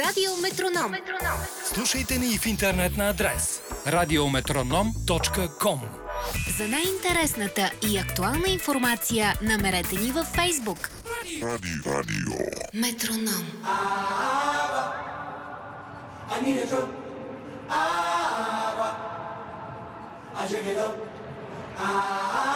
Радио Метроном. Слушайте ни и в интернет на адрес radiometronom.com. За най-интересната и актуална информация намерете ни във Фейсбук. Радио. Метроном. I need a drum. I check it up.